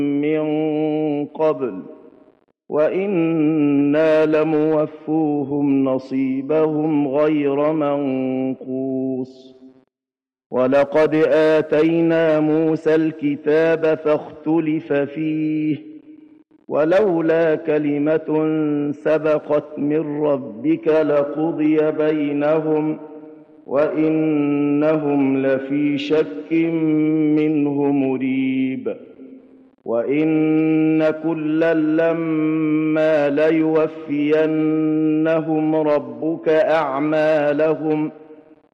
من قبل وإنا لموفوهم نصيبهم غير منقوص ولقد آتينا موسى الكتاب فاختلف فيه ولولا كلمة سبقت من ربك لقضي بينهم وإنهم لفي شك منه مريب وإن كلا لما ليوفينهم ربك أعمالهم